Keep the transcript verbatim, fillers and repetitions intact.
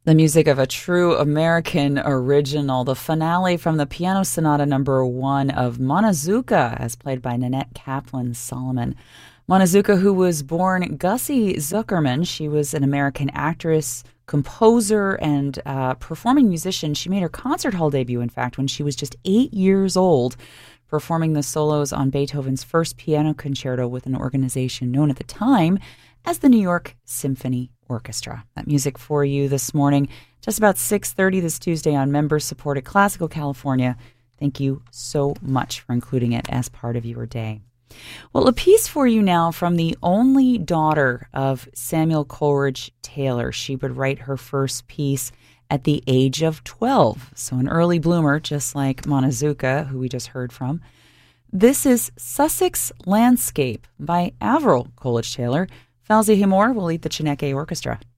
The music of a true American original, the finale from the Piano Sonata number one of Monozuka, as played by Nanette Kaplan-Solomon. Monozuka, who was born Gussie Zuckerman, she was an American actress, composer, and uh, performing musician. She made her concert hall debut, in fact, when she was just eight years old, performing the solos on Beethoven's first piano concerto with an organization known at the time as the New York Symphony Orchestra. That music for you this morning, just about six thirty this Tuesday on member-supported Classical California. Thank you so much for including it as part of your day. Well, a piece for you now from the only daughter of Samuel Coleridge Taylor. She would write her first piece at the age of twelve, so an early bloomer, just like Monozuka, who we just heard from. This is Sussex Landscape by Avril Coleridge Taylor. Falzi Himor will lead the Chineke Orchestra.